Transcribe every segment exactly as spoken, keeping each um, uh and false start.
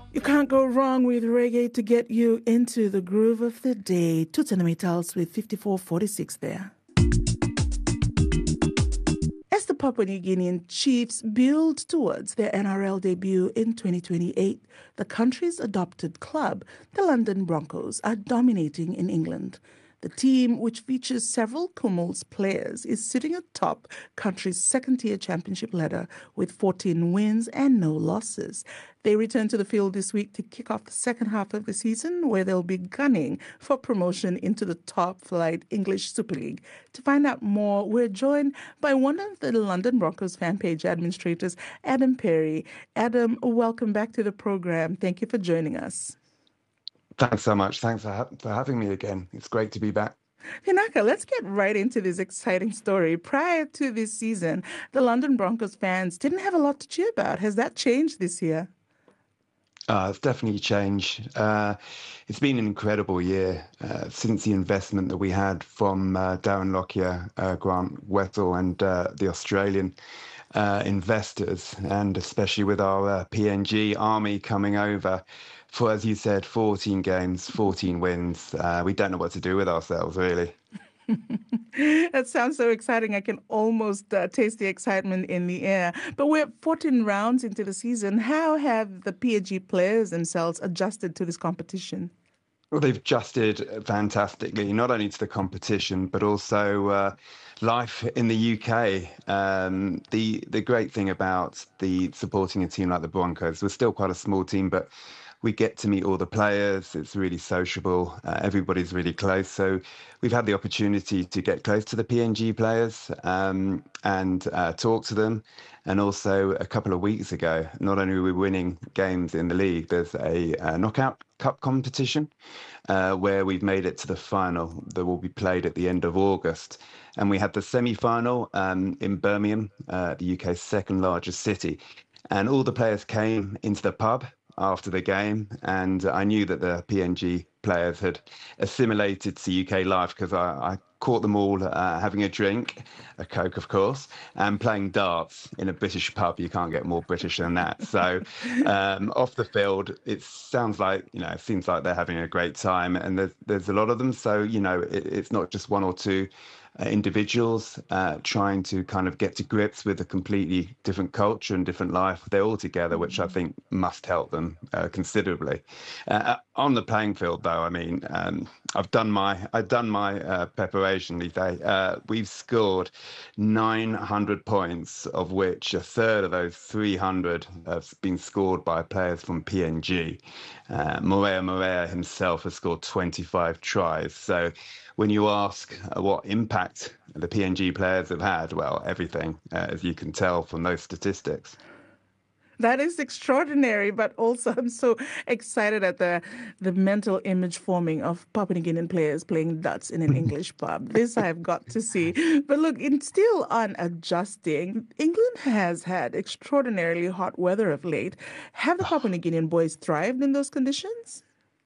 You can't go wrong with reggae to get you into the groove of the day. Tutanamitals with fifty-four forty-six there. As the Papua New Guinean Chiefs build towards their N R L debut in twenty twenty-eight, the country's adopted club, the London Broncos, are dominating in England. The team, which features several Kumuls players, is sitting atop country's second-tier championship ladder with fourteen wins and no losses. They return to the field this week to kick off the second half of the season, where they'll be gunning for promotion into the top-flight English Super League. To find out more, we're joined by one of the London Broncos fan page administrators, Adam Perry. Adam, welcome back to the program. Thank you for joining us. Thanks so much. Thanks for, ha- for having me again. It's great to be back. Pinaka, let's get right into this exciting story. Prior to this season, the London Broncos fans didn't have a lot to cheer about. Has that changed this year? Uh, it's definitely changed. Uh, it's been an incredible year uh, since the investment that we had from uh, Darren Lockyer, uh, Grant Wetzel and uh, the Australian uh, investors, and especially with our uh, P N G army coming over. For, as you said, fourteen games, fourteen wins. Uh, we don't know what to do with ourselves, really. That sounds so exciting. I can almost uh, taste the excitement in the air. But we're fourteen rounds into the season. How have the P N G players themselves adjusted to this competition? Well, they've adjusted fantastically, not only to the competition, but also uh, life in the U K. Um, the the great thing about the supporting a team like the Broncos, we're still quite a small team, but we get to meet all the players. It's really sociable. Uh, everybody's really close. So we've had the opportunity to get close to the P N G players um, and uh, talk to them. And also a couple of weeks ago, not only are we winning games in the league, there's a, a knockout cup competition uh, where we've made it to the final that will be played at the end of August. And we had the semi-final um, in Birmingham, uh, the U K's second largest city. And all the players came into the pub after the game, and I knew that the P N G players had assimilated to U K life because I, I caught them all uh, having a drink, a Coke of course, and playing darts in a British pub. You can't get more British than that. So um, off the field, it sounds like, you know, it seems like they're having a great time, and there's, there's a lot of them. So, you know, it, it's not just one or two Uh, individuals uh, trying to kind of get to grips with a completely different culture and different life. They're all together, which I think must help them uh, considerably. Uh, on the playing field, though, I mean, um, I've done my I've done my uh, preparation these days. Uh, we've scored nine hundred points, of which a third of those three hundred have been scored by players from P N G. Uh, Morea Morea himself has scored twenty-five tries. So when you ask uh, what impact the P N G players have had, well, everything, uh, as you can tell from those statistics. That is extraordinary, but also I'm so excited at the the mental image forming of Papua New Guinean players playing darts in an English pub. This I've got to see. But look, it's still on adjusting. England has had extraordinarily hot weather of late. Have the Papua New Guinean boys thrived in those conditions?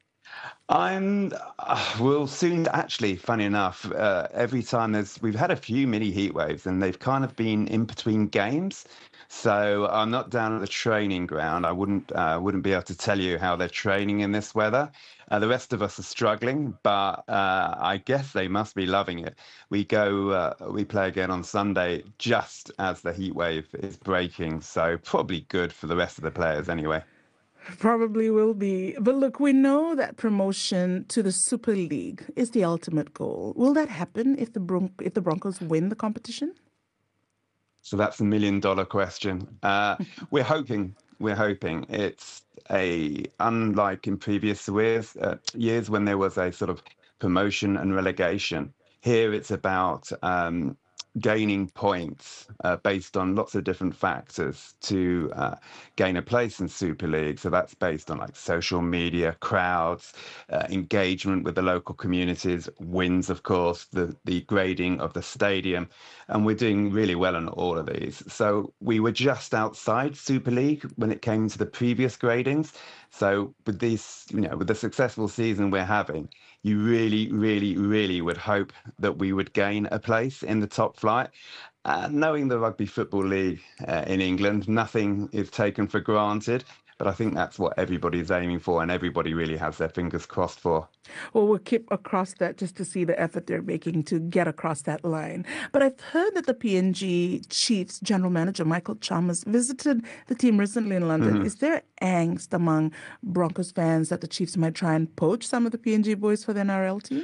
I'm uh, we'll soon actually, funny enough, uh, every time there's we've had a few mini heat waves and they've kind of been in between games. So I'm not down at the training ground. I wouldn't uh, wouldn't be able to tell you how they're training in this weather. Uh, the rest of us are struggling, but uh, I guess they must be loving it. We go, uh, we play again on Sunday just as the heat wave is breaking. So probably good for the rest of the players anyway. Probably will be. But look, we know that promotion to the Super League is the ultimate goal. Will that happen if the Bron- if the Broncos win the competition? So that's a million dollar question. Uh, we're hoping, we're hoping it's a, unlike in previous years, uh, years when there was a sort of promotion and relegation. Here it's about um, gaining points uh, based on lots of different factors to uh, gain a place in Super League. So that's based on like social media, crowds, uh, engagement with the local communities, wins, of course, the, the grading of the stadium. And we're doing really well on all of these. So we were just outside Super League when it came to the previous gradings. So with this, you know, with the successful season we're having, you really, really, really would hope that we would gain a place in the top flight. Uh, knowing the Rugby Football League uh, in England, nothing is taken for granted. But I think that's what everybody's aiming for, and everybody really has their fingers crossed for. Well, we'll keep across that just to see the effort they're making to get across that line. But I've heard that the P N G Chiefs general manager, Michael Chalmers, visited the team recently in London. Mm-hmm. Is there angst among Broncos fans that the Chiefs might try and poach some of the P N G boys for the N R L team?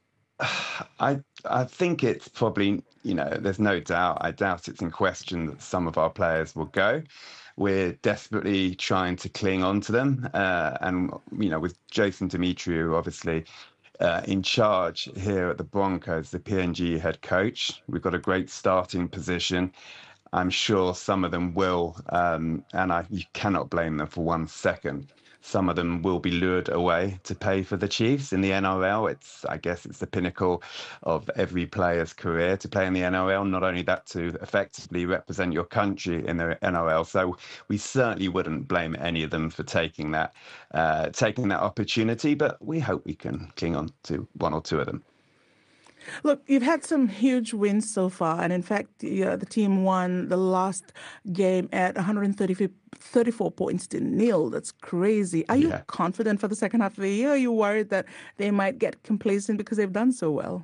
I I think it's probably, you know, there's no doubt. I doubt it's in question that some of our players will go. We're desperately trying to cling on to them. Uh, and, you know, with Jason Demetriou, obviously, uh, in charge here at the Broncos, the P N G head coach, we've got a great starting position. I'm sure some of them will, um, and I, you cannot blame them for one second. Some of them will be lured away to pay for the Chiefs in the N R L. It's, I guess, it's the pinnacle of every player's career to play in the N R L. Not only that, to effectively represent your country in the N R L. So we certainly wouldn't blame any of them for taking that, uh, taking that opportunity. But we hope we can cling on to one or two of them. Look, you've had some huge wins so far, and in fact, the, uh, the team won the last game at one hundred thirty-four points to nil. That's crazy. Are you yeah. confident for the second half of the year? Or are you worried that they might get complacent because they've done so well?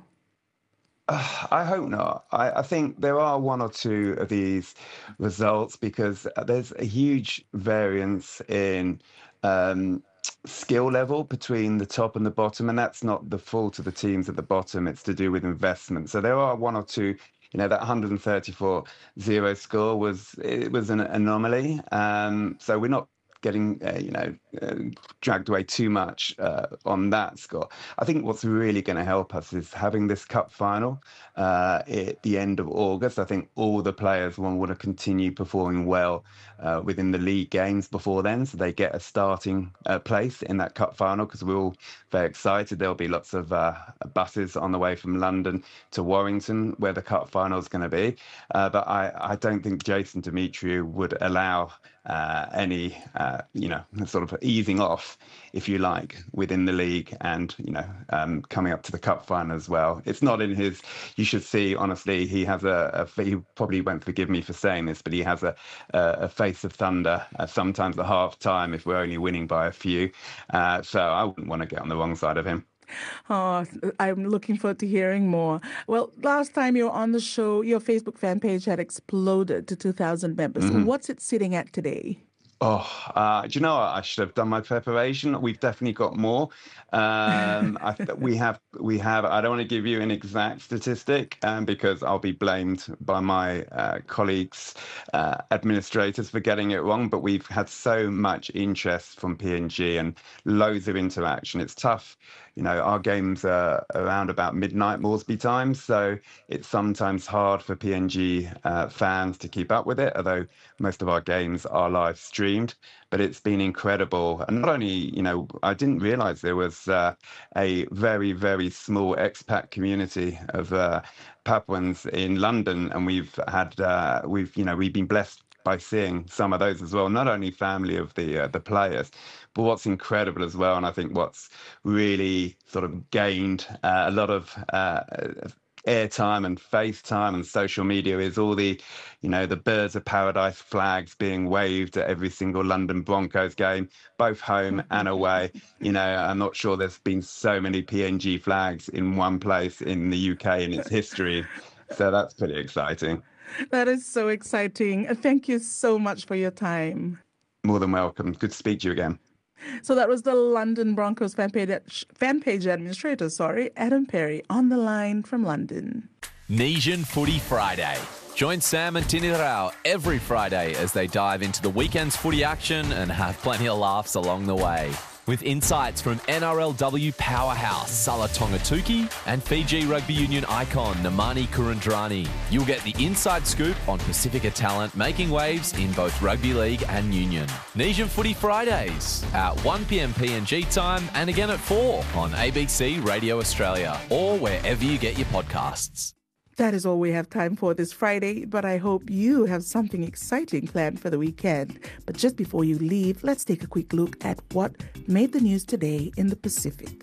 Uh, I hope not. I, I think there are one or two of these results because there's a huge variance in um, skill level between the top and the bottom, and that's not the fault of the teams at the bottom. It's to do with investment. So there are one or two. You know, that one hundred thirty-four zero score was it was an anomaly. Um, so we're not getting uh, you know uh, dragged away too much uh, on that score. I think what's really going to help us is having this cup final uh, at the end of August. I think all the players will want to continue performing well uh, within the league games before then, so they get a starting uh, place in that cup final, because we're all very excited. There'll be lots of uh, buses on the way from London to Warrington, where the cup final is going to be. Uh, but I, I don't think Jason Demetriou would allow uh, any uh, you know, sort of easing off, if you like, within the league, and, you know, um, coming up to the cup final as well. It's not in his, you should see, honestly, he has a, a he probably won't forgive me for saying this, but he has a, a, a face of thunder, uh, sometimes at half time if we're only winning by a few. Uh, so I wouldn't want to get on the wrong side of him. Oh, I'm looking forward to hearing more. Well, last time you were on the show, your Facebook fan page had exploded to two thousand members. Mm-hmm. What's it sitting at today? Oh, uh, do you know what? I should have done my preparation. We've definitely got more. Um, I, we have, we have. I don't want to give you an exact statistic um, because I'll be blamed by my uh, colleagues, uh, administrators, for getting it wrong. But we've had so much interest from P N G and loads of interaction. It's tough. You know, our games are around about midnight Moresby time, so it's sometimes hard for P N G uh, fans to keep up with it, although most of our games are live streamed. But it's been incredible. And not only, you know, I didn't realize there was uh, a very, very small expat community of uh, Papuans in London, and we've had, uh, we've, you know, we've been blessed by seeing some of those as well, not only family of the uh, the players, but what's incredible as well, and I think what's really sort of gained uh, a lot of uh, airtime and FaceTime and social media is all the, you know, the Birds of Paradise flags being waved at every single London Broncos game, both home and away. You know, I'm not sure there's been so many P N G flags in one place in the U K in its history. So that's pretty exciting. That is so exciting. Thank you so much for your time. More than welcome. Good to speak to you again. So that was the London Broncos fan page, fan page administrator, sorry, Adam Perry, on the line from London. Nesian Footy Friday. Join Sam and Tini Rao every Friday as they dive into the weekend's footy action and have plenty of laughs along the way. With insights from N R L W powerhouse Sala Tongatuki and Fiji rugby union icon Namani Kurandrani. You'll get the inside scoop on Pacifica talent making waves in both rugby league and union. Nesian Footy Fridays at one p.m. P N G time and again at four on A B C Radio Australia or wherever you get your podcasts. That is all we have time for this Friday, but I hope you have something exciting planned for the weekend. But just before you leave, let's take a quick look at what made the news today in the Pacific.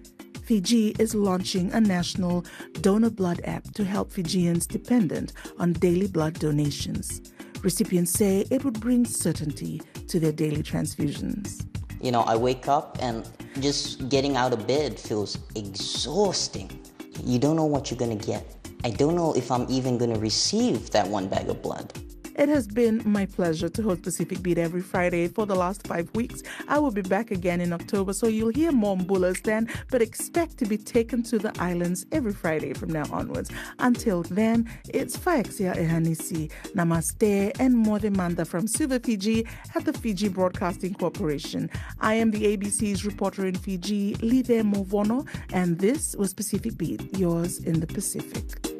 Fiji is launching a national donor blood app to help Fijians dependent on daily blood donations. Recipients say it would bring certainty to their daily transfusions. You know, I wake up and just getting out of bed feels exhausting. You don't know what you're going to get. I don't know if I'm even going to receive that one bag of blood. It has been my pleasure to host Pacific Beat every Friday for the last five weeks. I will be back again in October, so you'll hear more Mbulas then, but expect to be taken to the islands every Friday from now onwards. Until then, it's Faexia Ehanisi, Namaste, and Modemanda from Suva, Fiji at the Fiji Broadcasting Corporation. I am the A B C's reporter in Fiji, Libe Movono, and this was Pacific Beat, yours in the Pacific.